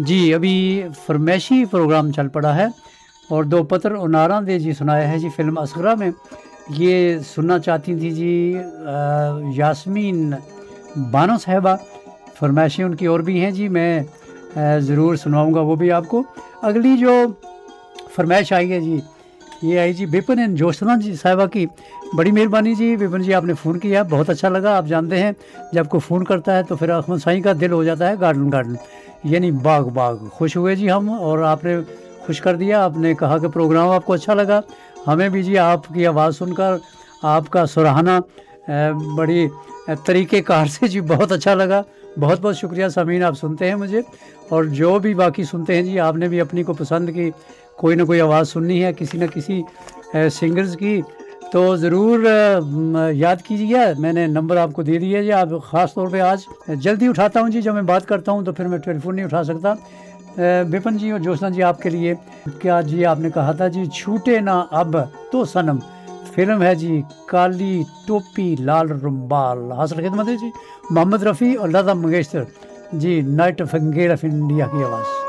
जी, अभी फरमैशी प्रोग्राम चल पड़ा है और दो पत्र उनारा दे जी सुनाया है जी फ़िल्म असगरा में। ये सुनना चाहती थी जी यास्मीन बानो साहिबा, फरमाइशें उनकी और भी हैं जी, मैं ज़रूर सुनाऊँगा वो भी आपको। अगली जो फरमाइश आई है जी, ये आई जी विपिन एंड ज्योत्सना जी साहिबा की। बड़ी मेहरबानी जी विपिन जी, आपने फ़ोन किया, बहुत अच्छा लगा। आप जानते हैं जब कोई फ़ोन करता है तो फिर अहमद साईं का दिल हो जाता है गार्डन गार्डन, यानी बाग बाग। खुश हुए जी हम, और आपने खुश कर दिया। आपने कहा कि प्रोग्राम आपको अच्छा लगा। हमें भी जी आपकी आवाज़ सुनकर, आपका सराहना बड़ी तरीक़ेकार से जी बहुत अच्छा लगा। बहुत बहुत शुक्रिया सामीन, आप सुनते हैं मुझे, और जो भी बाकी सुनते हैं जी, आपने भी अपनी को पसंद की कोई ना कोई आवाज़ सुननी है किसी न किसी सिंगर्स की, तो ज़रूर याद कीजिएगा। मैंने नंबर आपको दे दिया जी। आप ख़ास तौर पे आज जल्दी उठाता हूँ जी, जब मैं बात करता हूँ तो फिर मैं टेलीफ़ोन नहीं उठा सकता। विपिन जी और ज्योत्सना जी आपके लिए, क्या जी आपने कहा था जी, छूटे ना अब तो सनम, फ़िल्म है जी काली टोपी लाल रुमाल। हासिल खिदमत है जी मोहम्मद रफ़ी और Lata Mangeshkar ji, night of India की आवाज़।